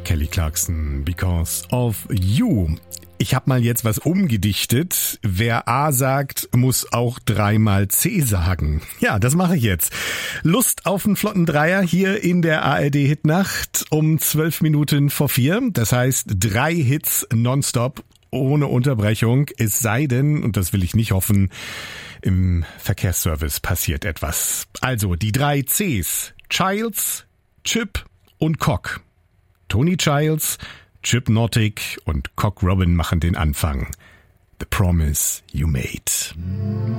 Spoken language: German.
Kelly Clarkson, Because of You. Ich habe mal jetzt was umgedichtet. Wer A sagt, muss auch dreimal C sagen. Ja, das mache ich jetzt. Lust auf einen flotten Dreier hier in der ARD-Hitnacht um 12 Minuten vor 4. Das heißt 3 Hits nonstop, ohne Unterbrechung. Es sei denn, und das will ich nicht hoffen, im Verkehrsservice passiert etwas. Also die 3 Cs. Childs, Chip und Cock. Tony Childs, Chip Knottick und Cock Robin machen den Anfang. The Promise You Made.